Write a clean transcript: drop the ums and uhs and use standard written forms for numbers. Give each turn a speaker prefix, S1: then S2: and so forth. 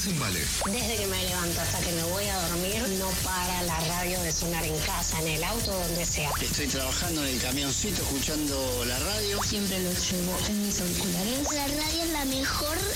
S1: estás en Vale?
S2: Desde que me levanto hasta que me voy a dormir, no para la radio de sonar en casa, en el auto, donde sea.
S3: Estoy trabajando en el camioncito escuchando la radio.
S2: Siempre lo llevo en mis auriculares.
S4: La radio es la mejor